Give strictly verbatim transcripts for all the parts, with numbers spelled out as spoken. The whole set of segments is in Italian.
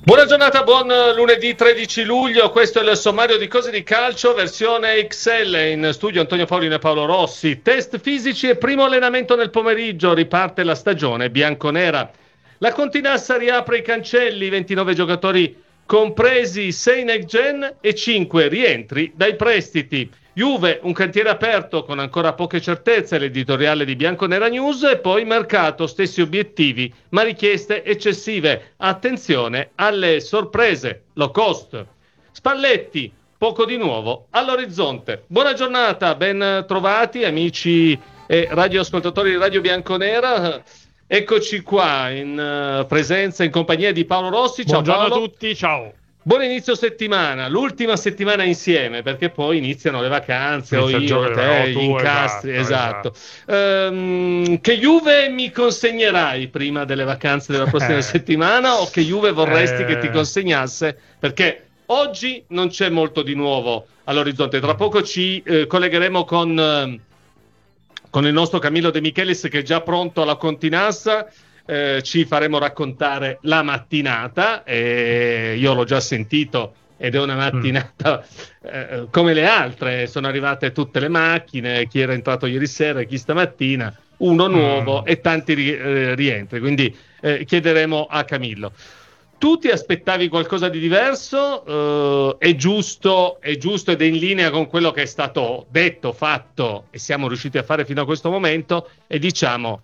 Buona giornata, buon lunedì tredici luglio, questo è il sommario di cose di calcio, versione X L, in studio Antonio Paolino e Paolo Rossi, test fisici e primo allenamento nel pomeriggio, riparte la stagione bianconera. La Continassa riapre i cancelli, ventinove giocatori compresi, sei next gen e cinque rientri dai prestiti. Juve, un cantiere aperto con ancora poche certezze, l'editoriale di Bianconera News, e poi mercato, stessi obiettivi ma richieste eccessive. Attenzione alle sorprese, low cost. Spalletti, poco di nuovo all'orizzonte. Buona giornata, ben trovati amici e radioascoltatori di Radio Bianconera. Eccoci qua in uh, presenza, in compagnia di Paolo Rossi. Ciao Buongiorno Paolo. a tutti, ciao. Buon inizio settimana, l'ultima settimana insieme, perché poi iniziano le vacanze, o io, o te, gli incastri, esatto. esatto. Um, che Juve mi consegnerai prima delle vacanze della prossima settimana, o che Juve vorresti eh... che ti consegnasse? Perché oggi non c'è molto di nuovo all'orizzonte. Tra poco ci eh, collegheremo con, eh, con il nostro Camillo De Michelis, che è già pronto alla Continassa. Eh, ci faremo raccontare la mattinata, e io l'ho già sentito ed è una mattinata mm. eh, come le altre. Sono arrivate tutte le macchine, chi era entrato ieri sera, chi stamattina, uno nuovo mm. e tanti ri- eh, rientri, quindi eh, chiederemo a Camillo. Tu ti aspettavi qualcosa di diverso? Uh, è giusto, è giusto ed è in linea con quello che è stato detto, fatto e siamo riusciti a fare fino a questo momento, e diciamo,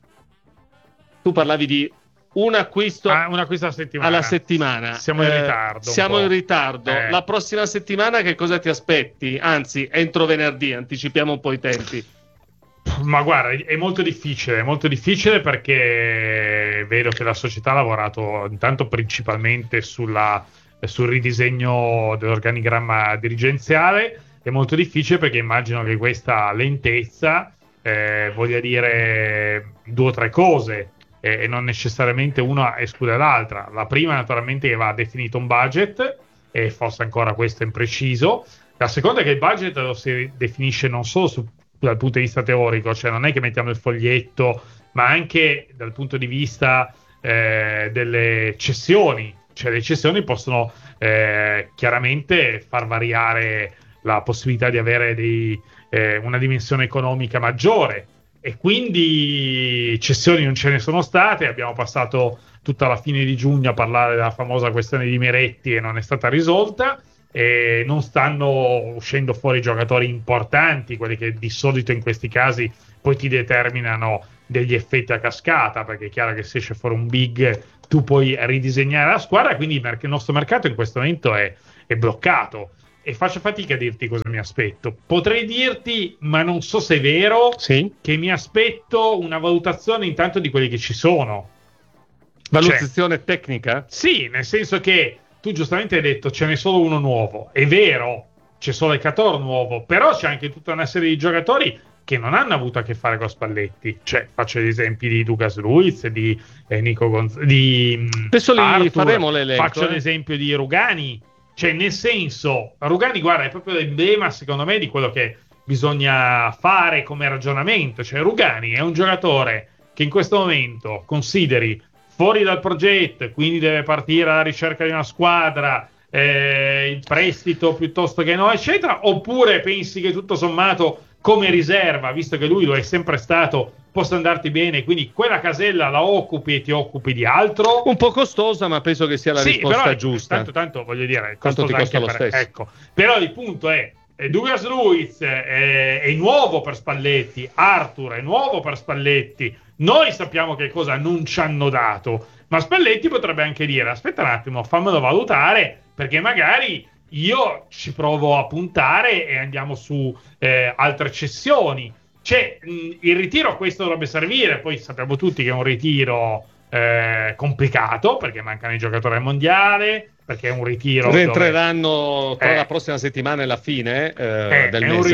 tu parlavi di un acquisto, ah, un acquisto alla settimana. alla settimana. Siamo in eh, ritardo. Siamo in ritardo. Eh. La prossima settimana che cosa ti aspetti? Anzi, entro venerdì, anticipiamo un po' i tempi. Ma guarda, è molto difficile, è molto difficile perché vedo che la società ha lavorato intanto principalmente sulla, sul ridisegno dell'organigramma dirigenziale. È molto difficile perché immagino che questa lentezza eh, voglia dire due o tre cose, e non necessariamente una esclude l'altra. La prima naturalmente che va definito un budget, e forse ancora questo è impreciso. La seconda è che il budget lo si definisce non solo su, dal punto di vista teorico, cioè non è che mettiamo il foglietto, ma anche dal punto di vista eh, delle cessioni. Cioè le cessioni possono eh, chiaramente far variare la possibilità di avere dei, eh, una dimensione economica maggiore. E quindi cessioni non ce ne sono state. Abbiamo passato tutta la fine di giugno a parlare della famosa questione di Meretti e non è stata risolta, e non stanno uscendo fuori giocatori importanti, quelli che di solito in questi casi poi ti determinano degli effetti a cascata, perché è chiaro che se esce fuori un big tu puoi ridisegnare la squadra. Quindi il nostro mercato in questo momento è, è bloccato. E faccio fatica a dirti cosa mi aspetto. Potrei dirti, ma non so se è vero, sì, che mi aspetto una valutazione intanto di quelli che ci sono. Valutazione cioè, tecnica? Sì, nel senso che tu giustamente hai detto ce n'è solo uno nuovo. È vero, c'è solo il Cator nuovo, però c'è anche tutta una serie di giocatori che non hanno avuto a che fare con Spalletti. Cioè, faccio gli esempi di Lucas Luiz, di eh, Nico Gonz- di Adesso li Arthur, faremo l'elenco. Faccio eh. l'esempio di Rugani. Cioè, nel senso, Rugani, guarda, è proprio l'emblema, secondo me, di quello che bisogna fare come ragionamento. Cioè, Rugani è un giocatore che in questo momento consideri fuori dal progetto, quindi deve partire alla ricerca di una squadra, eh, il prestito piuttosto che no, eccetera, oppure pensi che tutto sommato come riserva, visto che lui lo è sempre stato, possa andarti bene, quindi quella casella la occupi e ti occupi di altro. Un po' costosa, ma penso che sia la sì, risposta però, giusta. Tanto, tanto voglio dire, tanto ti costa lo per, stesso. Ecco. Però il punto è, Douglas Luiz è, è nuovo per Spalletti, Arthur è nuovo per Spalletti, noi sappiamo che cosa non ci hanno dato, ma Spalletti potrebbe anche dire, aspetta un attimo, fammelo valutare, perché magari io ci provo a puntare e andiamo su eh, altre cessioni. Cioè, mh, il ritiro a questo dovrebbe servire. Poi sappiamo tutti che è un ritiro eh, complicato, perché mancano i giocatori al mondiale, perché è un ritiro rientreranno dove, tra eh, la prossima settimana e la fine eh, eh, del è mese. È un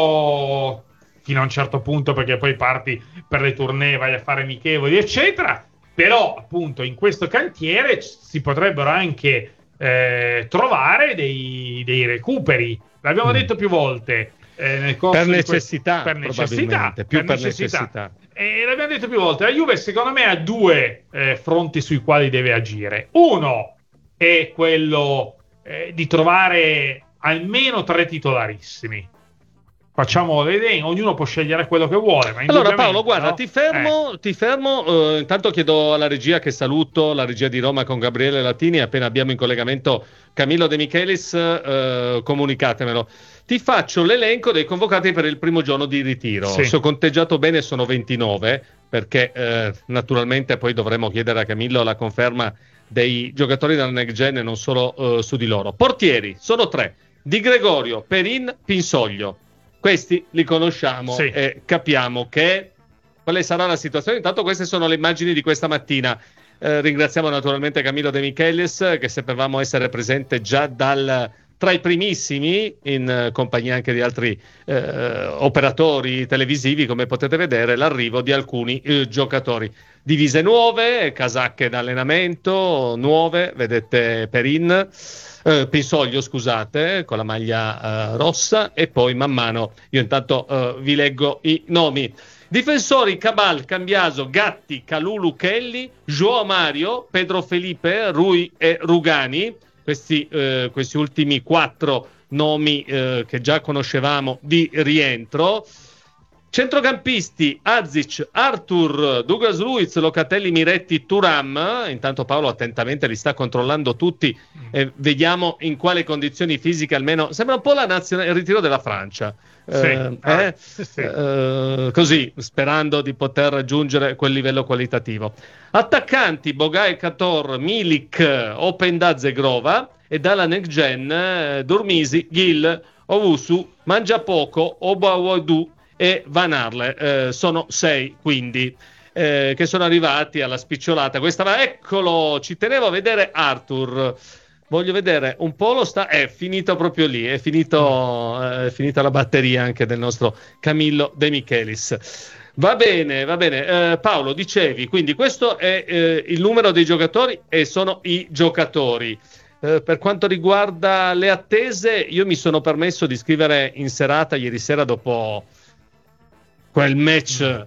ritiro fino a un certo punto, perché poi parti per le tournée, vai a fare amichevoli, eccetera. Però, appunto, in questo cantiere si potrebbero anche eh, trovare dei, dei recuperi. L'abbiamo mm. detto più volte. Eh, nel corso per di necessità, que- per necessità, più per, per necessità. necessità. E l'abbiamo detto più volte, la Juve secondo me ha due eh, fronti sui quali deve agire. Uno, è quello eh, di trovare almeno tre titolarissimi. Facciamo le idee, ognuno può scegliere quello che vuole. Ma allora Paolo, guarda, no? ti fermo, eh. ti fermo eh, intanto chiedo alla regia, che saluto, la regia di Roma con Gabriele Latini, appena abbiamo in collegamento Camillo De Michelis, eh, comunicatemelo. Ti faccio l'elenco dei convocati per il primo giorno di ritiro. Sì. Se ho conteggiato bene sono ventinove, perché eh, naturalmente poi dovremo chiedere a Camillo la conferma dei giocatori della Next Gen e non solo eh, su di loro. Portieri, sono tre: Di Gregorio, Perin, Pinsoglio. Questi li conosciamo, sì, e capiamo che quale sarà la situazione. Intanto queste sono le immagini di questa mattina. Eh, ringraziamo naturalmente Camillo De Michelis, che sapevamo essere presente già dal, tra i primissimi, in eh, compagnia anche di altri eh, operatori televisivi, come potete vedere, l'arrivo di alcuni eh, giocatori. Divise nuove, casacche d'allenamento nuove, vedete Perin, eh, Pinsoglio scusate, con la maglia eh, rossa, e poi man mano io intanto eh, vi leggo i nomi. Difensori: Cabal, Cambiaso, Gatti, Calulu, Kelly, João Mario, Pedro Felipe, Rui e Rugani. Questi, eh, questi ultimi quattro nomi eh, che già conoscevamo di rientro. Centrocampisti: Azic, Arthur, Douglas Luiz, Locatelli, Miretti, Thuram. Intanto Paolo attentamente li sta controllando tutti e vediamo in quali condizioni fisiche, almeno sembra un po' la nazione, il ritiro della Francia. Sì, eh, eh, sì. Eh, così, sperando di poter raggiungere quel livello qualitativo. Attaccanti: Bogai, Cator, Milik, Openda, Zegrova. E dalla Next Gen eh, Durmisi, Gil, Owusu, Mangiapoco, Obawodu e Van Arle. Eh, sono sei quindi eh, che sono arrivati alla spicciolata. Questa va, eccolo, ci tenevo a vedere Arthur, voglio vedere un po' lo sta, è finito proprio lì, è finito, eh, è finita la batteria anche del nostro Camillo De Michelis. Va bene, va bene. Eh, Paolo, dicevi, quindi questo è eh, il numero dei giocatori e sono i giocatori. Eh, per quanto riguarda le attese, io mi sono permesso di scrivere in serata ieri sera, dopo quel match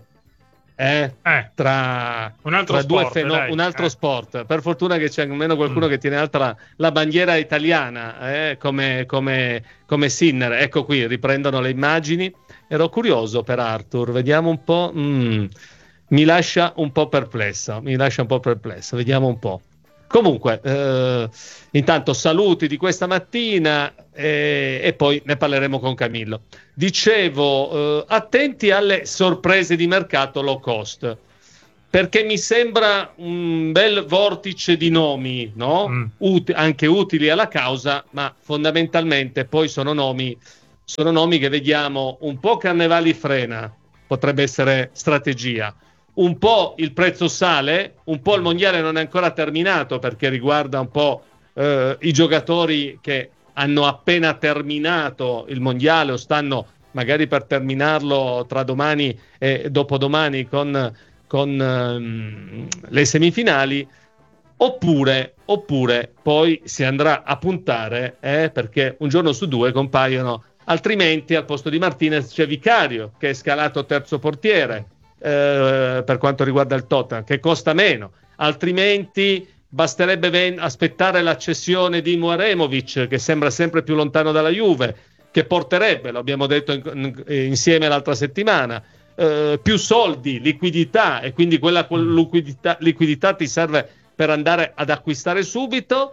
eh, eh, tra, un altro tra sport, due feno- dai, un altro eh. sport. Per fortuna che c'è almeno qualcuno mm. che tiene alta la bandiera italiana, eh, come, come, come Sinner. Ecco qui, riprendono le immagini. Ero curioso per Arthur, vediamo un po'. Mm, mi lascia un po' perplesso, mi lascia un po' perplesso, vediamo un po'. Comunque, eh, intanto saluti di questa mattina eh, e poi ne parleremo con Camillo. Dicevo, eh, attenti alle sorprese di mercato low cost, perché mi sembra un bel vortice di nomi, no? Mm. Ut- anche utili alla causa, ma fondamentalmente poi sono nomi, sono nomi che vediamo un po' Carnevali frena, potrebbe essere strategia. Un po' il prezzo sale, un po' il mondiale non è ancora terminato, perché riguarda un po' eh, i giocatori che hanno appena terminato il mondiale o stanno magari per terminarlo tra domani e dopodomani con, con ehm, le semifinali, oppure, oppure poi si andrà a puntare eh, perché un giorno su due compaiono, altrimenti al posto di Martinez c'è Vicario, che è scalato terzo portiere. Eh, per quanto riguarda il Tottenham, che costa meno, altrimenti basterebbe ven- aspettare la cessione di Muaremovic, che sembra sempre più lontano dalla Juve, che porterebbe, lo abbiamo detto in- in- insieme l'altra settimana, eh, più soldi, liquidità, e quindi quella liquidità, liquidità ti serve per andare ad acquistare subito.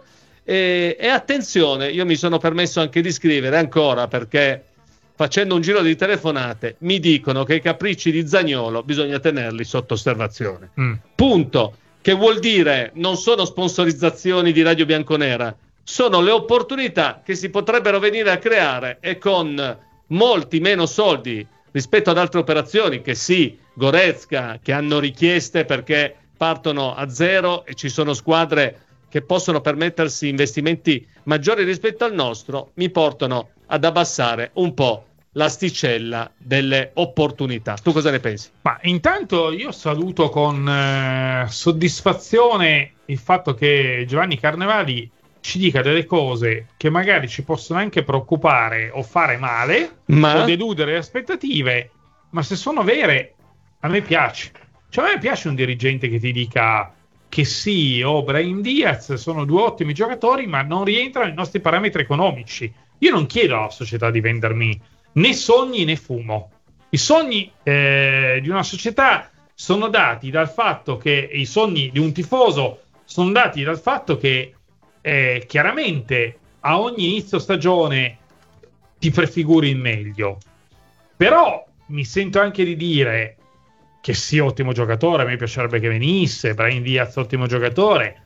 E, e attenzione, io mi sono permesso anche di scrivere ancora, perché facendo un giro di telefonate mi dicono che i capricci di Zaniolo bisogna tenerli sotto osservazione. Mm. Punto. Che vuol dire non sono sponsorizzazioni di Radio Bianconera, sono le opportunità che si potrebbero venire a creare, e con molti meno soldi rispetto ad altre operazioni che sì, Goretzka, che hanno richieste perché partono a zero e ci sono squadre che possono permettersi investimenti maggiori rispetto al nostro, mi portano ad abbassare un po' l'asticella delle opportunità. Tu cosa ne pensi? Ma intanto io saluto con eh, soddisfazione il fatto che Giovanni Carnevali ci dica delle cose che magari ci possono anche preoccupare o fare male, ma... o deludere le aspettative, ma se sono vere a me piace. Cioè a me piace un dirigente che ti dica che sì, o Brahim Diaz sono due ottimi giocatori, ma non rientrano nei nostri parametri economici. Io non chiedo alla società di vendermi né sogni né fumo. I sogni eh, di una società sono dati dal fatto che i sogni di un tifoso sono dati dal fatto che eh, chiaramente a ogni inizio stagione ti prefiguri il meglio. Però mi sento anche di dire che sia ottimo giocatore, a me piacerebbe che venisse, Brahim Diaz ottimo giocatore.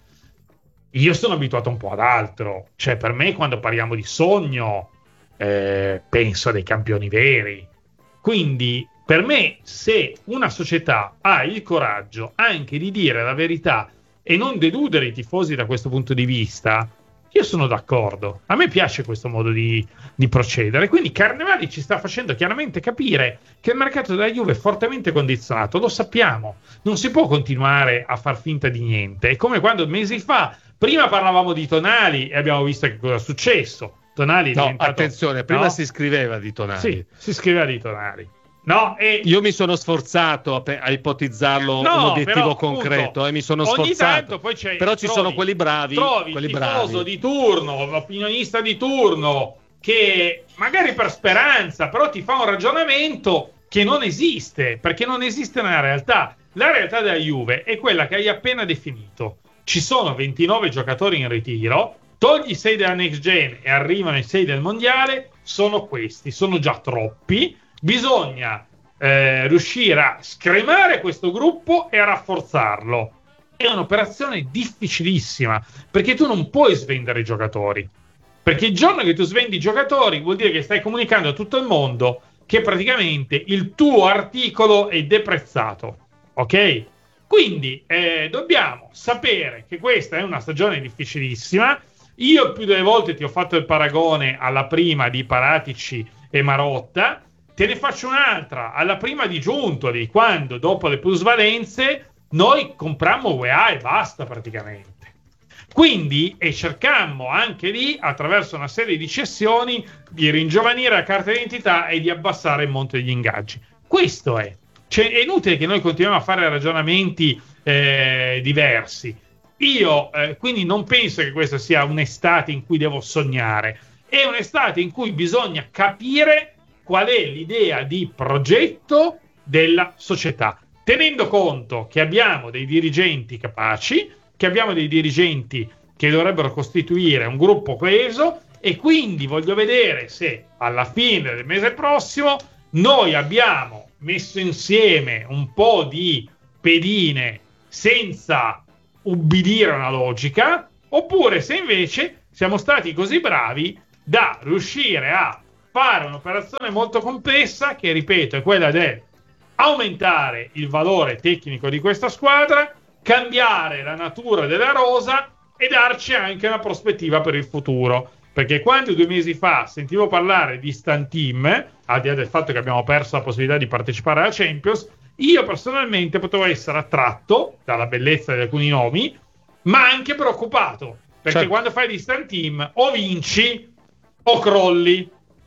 Io sono abituato un po' ad altro, cioè per me quando parliamo di sogno eh, penso a dei campioni veri. Quindi per me, se una società ha il coraggio anche di dire la verità e non deludere i tifosi da questo punto di vista, io sono d'accordo. A me piace questo modo di, di procedere. Quindi Carnevali ci sta facendo chiaramente capire che il mercato della Juve è fortemente condizionato, lo sappiamo. Non si può continuare a far finta di niente. È come quando mesi fa, prima parlavamo di Tonali e abbiamo visto che cosa è successo. Tonali è no, diventato, attenzione, prima no? si scriveva di Tonali. Sì, si scriveva di Tonali. No, e... Io mi sono sforzato a, pe- a ipotizzarlo no, un obiettivo però, concreto e appunto, eh, mi sono ogni sforzato. Tanto poi c'è, però ci trovi, sono quelli bravi, trovi quelli il tifoso bravi. di turno, l'opinionista di turno che magari per speranza però ti fa un ragionamento che non esiste, perché non esiste nella realtà. La realtà della Juve è quella che hai appena definito. Ci sono ventinove giocatori in ritiro, togli sei della Next Gen e arrivano i sei del Mondiale, sono questi, sono già troppi, bisogna eh, riuscire a scremare questo gruppo e a rafforzarlo. È un'operazione difficilissima, perché tu non puoi svendere i giocatori, perché il giorno che tu svendi i giocatori vuol dire che stai comunicando a tutto il mondo che praticamente il tuo articolo è deprezzato, ok? Quindi eh, dobbiamo sapere che questa è una stagione difficilissima. Io più delle volte ti ho fatto il paragone alla prima di Paratici e Marotta, te ne faccio un'altra alla prima di Giuntoli, quando dopo le plusvalenze noi comprammo U E A e basta praticamente. Quindi e cercammo anche lì, attraverso una serie di cessioni, di ringiovanire la carta d'identità e di abbassare il monte degli ingaggi. Questo è. Cioè, è inutile che noi continuiamo a fare ragionamenti eh, diversi. Io eh, quindi non penso che questa sia un'estate in cui devo sognare. È un'estate in cui bisogna capire qual è l'idea di progetto della società, tenendo conto che abbiamo dei dirigenti capaci, che abbiamo dei dirigenti che dovrebbero costituire un gruppo coeso, e quindi voglio vedere se alla fine del mese prossimo noi abbiamo messo insieme un po' di pedine senza ubbidire a una logica, oppure se invece siamo stati così bravi da riuscire a fare un'operazione molto complessa che, ripeto, è quella di aumentare il valore tecnico di questa squadra, cambiare la natura della rosa e darci anche una prospettiva per il futuro. Perché quando due mesi fa sentivo parlare di Stan Team, al di là del fatto che abbiamo perso la possibilità di partecipare alla Champions, io personalmente potevo essere attratto dalla bellezza di alcuni nomi, ma anche preoccupato, perché certo, quando fai di Stan Team o vinci o crolli.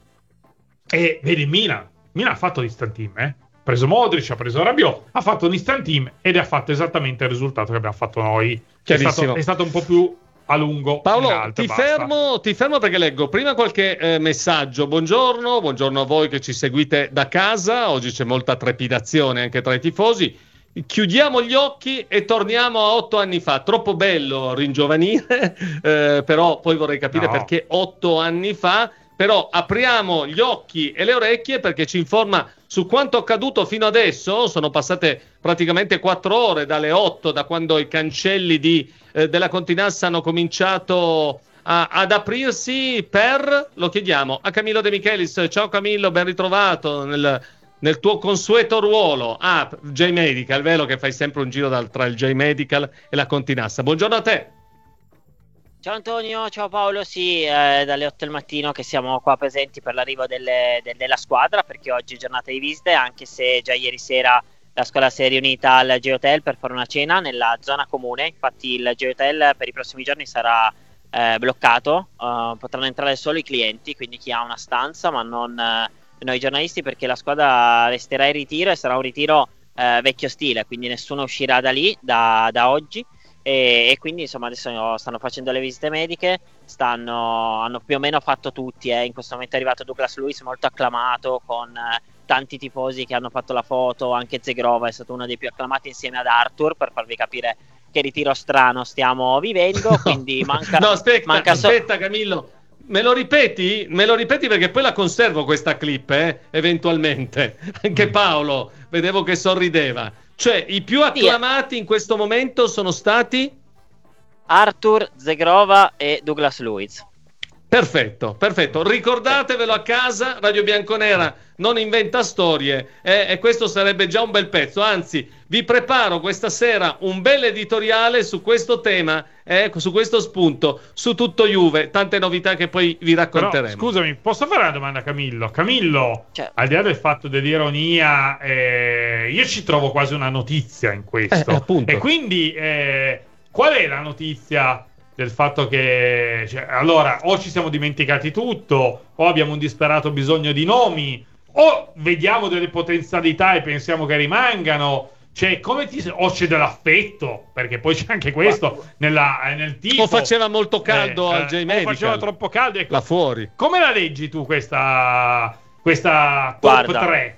E vedi Milan, Milan ha fatto l'Instant Team, eh? ha preso Modric, ha preso Rabiot, ha fatto un Instant Team ed ha fatto esattamente il risultato che abbiamo fatto noi. È stato, è stato un po' più a lungo. Paolo, alto, ti, fermo, ti fermo perché leggo prima qualche eh, messaggio. Buongiorno, buongiorno a voi che ci seguite da casa. Oggi c'è molta trepidazione anche tra i tifosi. Chiudiamo gli occhi e torniamo a otto anni fa. Troppo bello ringiovanire, eh, però poi vorrei capire no. perché otto anni fa. Però apriamo gli occhi e le orecchie perché ci informa su quanto accaduto fino adesso. Sono passate praticamente quattro ore dalle otto, da quando i cancelli di, eh, della Continassa hanno cominciato a, ad aprirsi per, lo chiediamo, a Camillo De Michelis. Ciao Camillo, ben ritrovato nel, nel tuo consueto ruolo. Ah, J-Medical, vero che fai sempre un giro dal, tra il J-Medical e la Continassa. Buongiorno a te. Ciao Antonio, ciao Paolo, sì, eh, dalle otto del mattino che siamo qua presenti per l'arrivo delle, de, della squadra, perché oggi è giornata di visite, anche se già ieri sera la squadra si è riunita al J-Hotel per fare una cena nella zona comune. Infatti il J-Hotel per i prossimi giorni sarà eh, bloccato, uh, potranno entrare solo i clienti, quindi chi ha una stanza, ma non eh, noi giornalisti, perché la squadra resterà in ritiro e sarà un ritiro eh, vecchio stile, quindi nessuno uscirà da lì da, da oggi. E, e quindi insomma adesso stanno facendo le visite mediche, stanno, hanno più o meno fatto tutti, eh. In questo momento è arrivato Douglas Luiz molto acclamato con eh, tanti tifosi che hanno fatto la foto, anche Zegrova è stato uno dei più acclamati insieme ad Arthur, per farvi capire che ritiro strano stiamo vivendo. No. Quindi manca, no aspetta, manca so- aspetta Camillo, me lo ripeti? Me lo ripeti perché poi la conservo questa clip, eh, eventualmente. Anche Paolo vedevo che sorrideva. Cioè, i più acclamati in questo momento sono stati Arthur, Zegrova e Douglas Luiz. Perfetto, perfetto. Ricordatevelo a casa, Radio Bianconera non inventa storie, eh, e questo sarebbe già un bel pezzo. Anzi, vi preparo questa sera un bel editoriale su questo tema, eh, su questo spunto, su tutto Juve, tante novità che poi vi racconteremo. Però, scusami, posso fare una domanda a Camillo? Camillo, cioè, al di là del fatto dell'ironia, eh, io ci trovo quasi una notizia in questo. Eh, appunto. E quindi, eh, qual è la notizia del fatto che, cioè, allora, o ci siamo dimenticati tutto, o abbiamo un disperato bisogno di nomi, o vediamo delle potenzialità e pensiamo che rimangano, cioè, come ti, o c'è dell'affetto, perché poi c'è anche questo nella, nel tifo. O faceva molto caldo eh, al J-Medical. O faceva troppo caldo, ecco. Là fuori. Come la leggi tu questa, questa top Guarda. tre?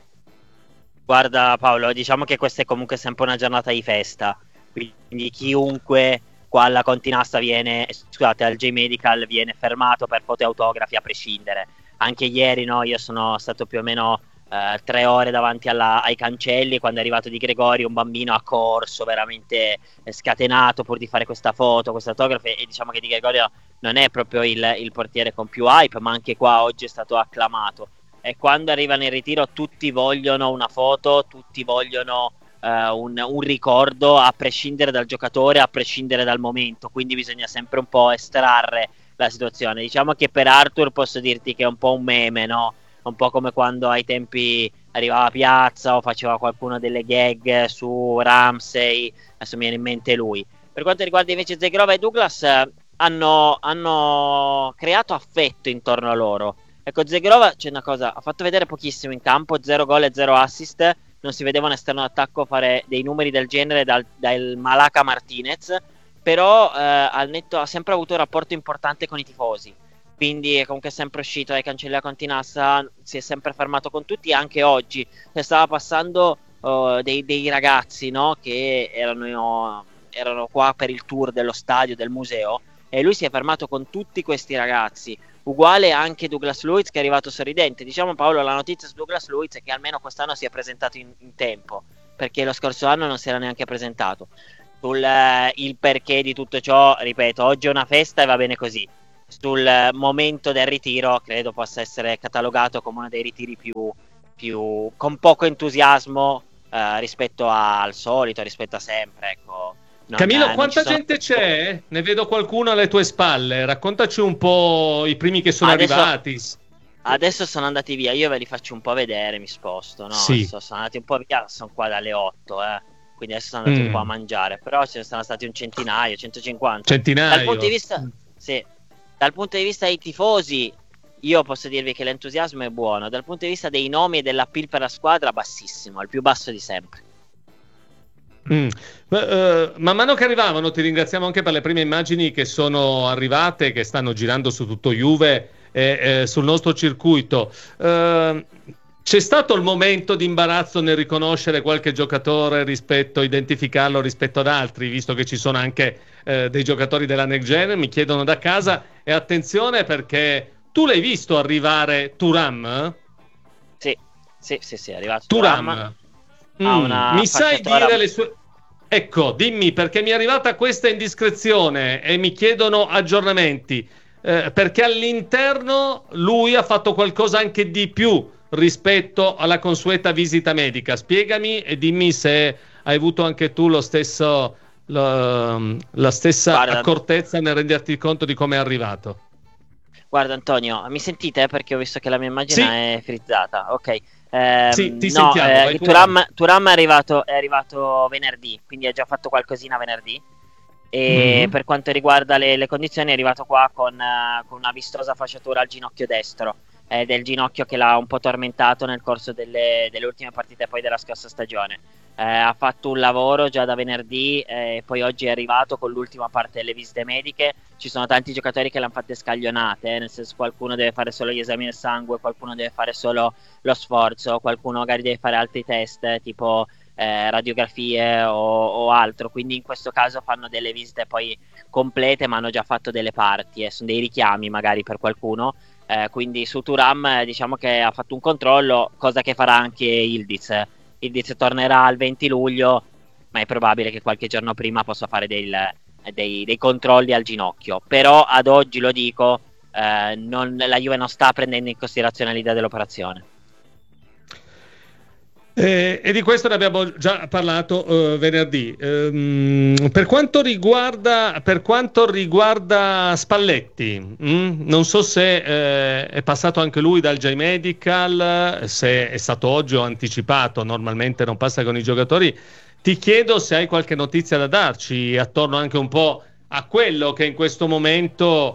Guarda Paolo, diciamo che questa è comunque sempre una giornata di festa, quindi chiunque qua alla Continassa viene, scusate, al J-Medical viene fermato per foto e autografi a prescindere. Anche ieri, no, io sono stato più o meno eh, tre ore davanti alla, ai cancelli, quando è arrivato Di Gregorio, un bambino ha corso veramente scatenato pur di fare questa foto, questa autografi, e diciamo che Di Gregorio non è proprio il, il portiere con più hype, ma anche qua oggi è stato acclamato. E quando arrivano in ritiro tutti vogliono una foto, tutti vogliono Uh, un, un ricordo, a prescindere dal giocatore, a prescindere dal momento, quindi bisogna sempre un po' estrarre la situazione. Diciamo che per Arthur posso dirti che è un po' un meme, no? Un po' come quando ai tempi arrivava a Piazza o faceva qualcuno delle gag su Ramsey, adesso mi viene in mente lui. Per quanto riguarda invece Zegrova e Douglas, eh, hanno, hanno creato affetto intorno a loro. Ecco, Zegrova c'è una cosa, ha fatto vedere pochissimo in campo, zero gol e zero assist. Non si vedeva un esterno d'attacco fare dei numeri del genere dal, dal Malaca Martinez, però eh, al netto ha sempre avuto un rapporto importante con i tifosi, quindi è comunque sempre uscito dai cancelli a Continassa, si è sempre fermato con tutti. Anche oggi stava passando uh, dei, dei ragazzi, no, che erano, erano qua per il tour dello stadio, del museo, e lui si è fermato con tutti questi ragazzi. Uguale anche Douglas Luiz, che è arrivato sorridente. Diciamo, Paolo, la notizia su Douglas Luiz è che almeno quest'anno si è presentato in, in tempo, perché lo scorso anno non si era neanche presentato. Sul eh, il perché di tutto ciò, ripeto, oggi è una festa e va bene così. Sul eh, momento del ritiro, credo possa essere catalogato come uno dei ritiri più, più con poco entusiasmo eh, rispetto a, al solito, rispetto a sempre, ecco. Non, Camillo, eh, quanta sono... gente c'è? Ne vedo qualcuno alle tue spalle. Raccontaci un po' i primi che sono adesso, arrivati. Adesso sono andati via, io ve li faccio un po' vedere, mi sposto, no? Sì. Adesso sono andati un po' via, sono qua dalle otto, eh. Quindi adesso sono andati mm. un po' a mangiare, però ce ne sono stati un centinaio, centocinquanta. Centinaio. Dal punto di vista, sì, dal punto di vista dei tifosi, io posso dirvi che l'entusiasmo è buono. Dal punto di vista dei nomi e dell'appeal per la squadra, bassissimo, il più basso di sempre. Mm. Uh, man mano che arrivavano, ti ringraziamo anche per le prime immagini che sono arrivate, che stanno girando su tutto Juve e eh, sul nostro circuito. Uh, c'è stato il momento di imbarazzo nel riconoscere qualche giocatore rispetto, identificarlo rispetto ad altri, visto che ci sono anche eh, dei giocatori della Next Gen? Mi chiedono da casa, e attenzione perché tu l'hai visto arrivare Thuram? Eh? Sì, sì, sì, sì, è arrivato Thuram. Thuram. Mm, mi sai dire le sue... Ecco, dimmi, perché mi è arrivata questa indiscrezione e mi chiedono aggiornamenti, eh, perché all'interno lui ha fatto qualcosa anche di più rispetto alla consueta visita medica. Spiegami e dimmi se hai avuto anche tu lo stesso, lo, la stessa Guarda, accortezza nel renderti conto di come è arrivato. Guarda Antonio, mi sentite? Perché ho visto che la mia immagine sì. è frizzata. Ok. Eh, sì, ti no, sentiamo. Eh, Thuram, Thuram è arrivato, è arrivato venerdì, quindi ha già fatto qualcosina venerdì. E mm-hmm. per quanto riguarda le, le condizioni, è arrivato qua con, uh, con una vistosa fasciatura al ginocchio destro, eh, del ginocchio che l'ha un po' tormentato nel corso delle, delle ultime partite poi della scorsa stagione. eh, ha fatto un lavoro già da venerdì e eh, poi oggi è arrivato con l'ultima parte delle visite mediche. Ci sono tanti giocatori che l'hanno fatte scaglionate, eh, nel senso qualcuno deve fare solo gli esami del sangue, qualcuno deve fare solo lo sforzo, qualcuno magari deve fare altri test eh, tipo eh, radiografie o, o altro, quindi in questo caso fanno delle visite poi complete ma hanno già fatto delle parti e eh, sono dei richiami magari per qualcuno. Eh, quindi su Thuram eh, diciamo che ha fatto un controllo, cosa che farà anche Ildiz. Ildiz tornerà il venti luglio, ma è probabile che qualche giorno prima possa fare del, dei, dei controlli al ginocchio. Però ad oggi, lo dico, eh, non, la Juve non sta prendendo in considerazione l'idea dell'operazione. Eh, e di questo ne abbiamo già parlato uh, venerdì. Ehm, per quanto riguarda per quanto riguarda Spalletti, mh? non so se eh, è passato anche lui dal J-Medical, se è stato oggi o anticipato, normalmente non passa con i giocatori. Ti chiedo se hai qualche notizia da darci attorno anche un po' a quello che in questo momento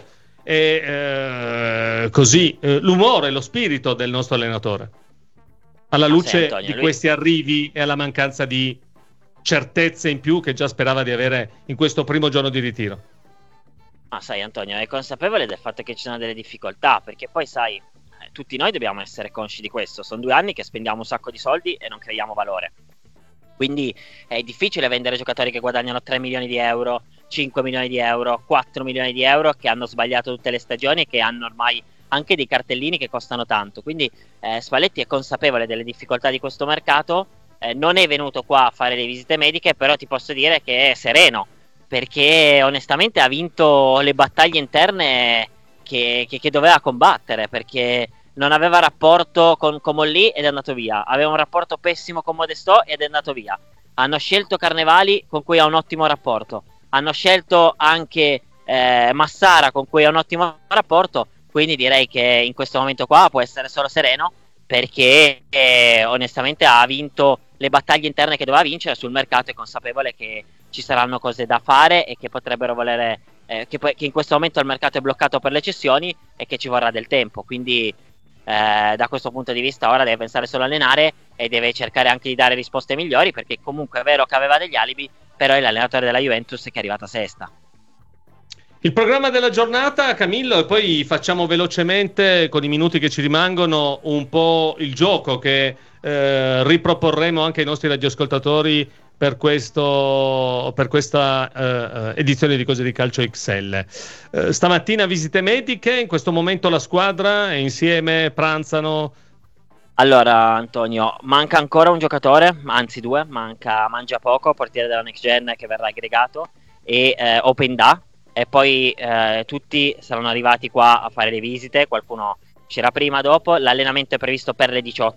è eh, così eh, l'umore, lo spirito del nostro allenatore, alla luce ah, sì, Antonio, di lui... questi arrivi e alla mancanza di certezze in più che già sperava di avere in questo primo giorno di ritiro. Ma sai Antonio, è consapevole del fatto che ci sono delle difficoltà, perché poi sai, eh, tutti noi dobbiamo essere consci di questo. Sono due anni che spendiamo un sacco di soldi e non creiamo valore. Quindi è difficile vendere giocatori che guadagnano tre milioni di euro, cinque milioni di euro, quattro milioni di euro, che hanno sbagliato tutte le stagioni e che hanno ormai anche dei cartellini che costano tanto. Quindi eh, Spalletti è consapevole delle difficoltà di questo mercato, eh, non è venuto qua a fare le visite mediche, però ti posso dire che è sereno, perché onestamente ha vinto le battaglie interne che, che, che doveva combattere, perché non aveva rapporto con Comolli ed è andato via, aveva un rapporto pessimo con Modestò ed è andato via. Hanno scelto Carnevali, con cui ha un ottimo rapporto, hanno scelto anche eh, Massara, con cui ha un ottimo rapporto. Quindi direi che in questo momento qua può essere solo sereno, perché eh, onestamente ha vinto le battaglie interne che doveva vincere. Sul mercato è consapevole che ci saranno cose da fare e che potrebbero volere eh, che, che in questo momento il mercato è bloccato per le cessioni e che ci vorrà del tempo. Quindi eh, da questo punto di vista ora deve pensare solo a allenare e deve cercare anche di dare risposte migliori, perché comunque è vero che aveva degli alibi, però è l'allenatore della Juventus che è arrivata sesta. Il programma della giornata, Camillo, e poi facciamo velocemente, con i minuti che ci rimangono, un po' il gioco che eh, riproporremo anche ai nostri radioascoltatori per, questo, per questa eh, edizione di Cose di Calcio X L. Eh, stamattina visite mediche, in questo momento la squadra è insieme, pranzano. Allora Antonio, manca ancora un giocatore, anzi due, manca Mangiapoco, portiere della Next Gen, che verrà aggregato, e eh, Openda. E poi eh, tutti saranno arrivati qua a fare le visite, qualcuno uscirà prima, dopo. L'allenamento è previsto per le diciotto